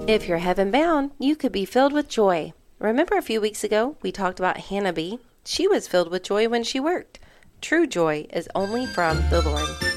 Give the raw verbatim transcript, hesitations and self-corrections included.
If you're heaven bound, you could be filled with joy. Remember a few weeks ago, we talked about Hannah B. She was filled with joy when she worked. True joy is only from the Lord.